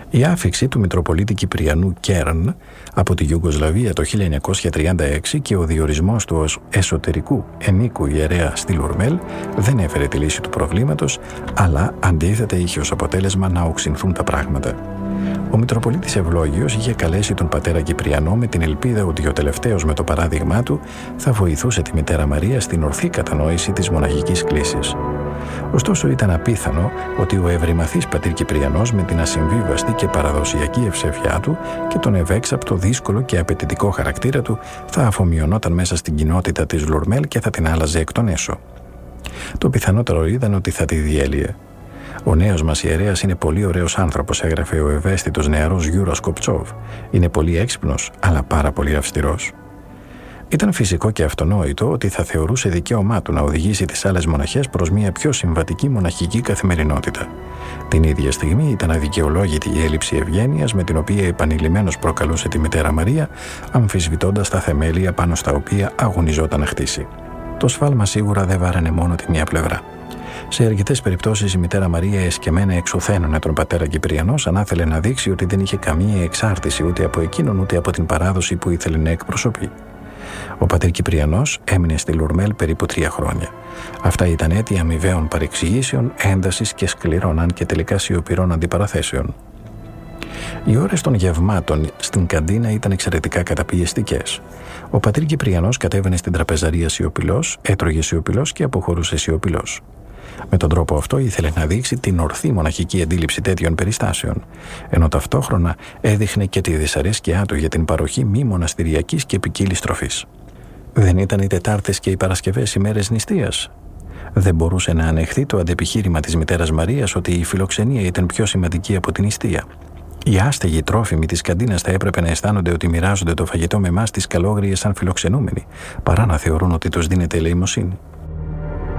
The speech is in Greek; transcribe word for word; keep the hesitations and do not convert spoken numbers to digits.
Η άφιξη του Μητροπολίτη Κυπριανού Κέρν από τη Ιουγκοσλαβία το χίλια εννιακόσια τριάντα έξι και ο διορισμός του ως εσωτερικού ενίκου ιερέα στη Λουρμέλ δεν έφερε τη λύση του προβλήματος, αλλά αντίθετα είχε ως αποτέλεσμα να οξυνθούν τα πράγματα. Ο Μητροπολίτης Ευλόγιος είχε καλέσει τον πατέρα Κυπριανό με την ελπίδα ότι ο τελευταίος με το παράδειγμά του θα βοηθούσε τη μητέρα Μαρία στην ορθή κατανόηση της μοναχικής κλίσης. Ωστόσο ήταν απίθανο ότι ο ευρυμαθής πατήρ Κυπριανός με την ασυμβίβαστη και παραδοσιακή ευσεβιά του και τον ευέξαπτο δύσκολο και απαιτητικό χαρακτήρα του θα αφομοιωνόταν μέσα στην κοινότητα της Λουρμέλ και θα την άλλαζε εκ των έσω. Το πιθανότερο ήταν ότι θα τη διέλυε. «Ο νέος μας ιερέας είναι πολύ ωραίος άνθρωπος», έγραφε ο ευαίσθητος νεαρός Γιούρας Κοπτσόβ. «Είναι πολύ έξυπνος, αλλά πάρα πολύ αυστηρός». Ήταν φυσικό και αυτονόητο ότι θα θεωρούσε δικαίωμά του να οδηγήσει τις άλλες μοναχές προς μια πιο συμβατική μοναχική καθημερινότητα. Την ίδια στιγμή ήταν αδικαιολόγητη η έλλειψη ευγένειας με την οποία επανειλημμένως προκαλούσε τη μητέρα Μαρία, αμφισβητώντας τα θεμέλια πάνω στα οποία αγωνιζόταν να χτίσει. Το σφάλμα σίγουρα δεν βάρανε μόνο τη μία πλευρά. Σε αρκετές περιπτώσεις η μητέρα Μαρία εσκεμμένα εξουθένωνε τον πατέρα Κυπριανό σαν να ήθελε να δείξει ότι δεν είχε καμία εξάρτηση ούτε από εκείνον ούτε από την παράδοση που ήθελε να εκπροσωπεί. Ο πατήρ Κυπριανός έμεινε στη Λουρμέλ περίπου τρία χρόνια. Αυτά ήταν έτη αμοιβαίων παρεξηγήσεων, έντασης και σκληρών αν και τελικά σιωπηρών αντιπαραθέσεων. Οι ώρες των γευμάτων στην καντίνα ήταν εξαιρετικά καταπιεστικές. Ο πατήρ Κυπριανός κατέβαινε στην τραπεζαρία σιωπηλός, έτρωγε σιωπηλός και αποχωρούσε σιωπηλός. Με τον τρόπο αυτό ήθελε να δείξει την ορθή μοναχική αντίληψη τέτοιων περιστάσεων, ενώ ταυτόχρονα έδειχνε και τη δυσαρέσκειά του για την παροχή μη μοναστηριακής και ποικίλης τροφής. Δεν ήταν οι Τετάρτες και οι Παρασκευές ημέρες νηστείας? Δεν μπορούσε να ανεχθεί το αντεπιχείρημα της μητέρας Μαρίας ότι η φιλοξενία ήταν πιο σημαντική από την νηστεία. Οι άστεγοι τρόφιμοι της καντίνας θα έπρεπε να αισθάνονται ότι μοιράζονται το φαγητό με εμάς τις καλόγριες σαν φιλοξενούμενοι, παρά να θεωρούν ότι τους δίνεται ελεημοσύνη.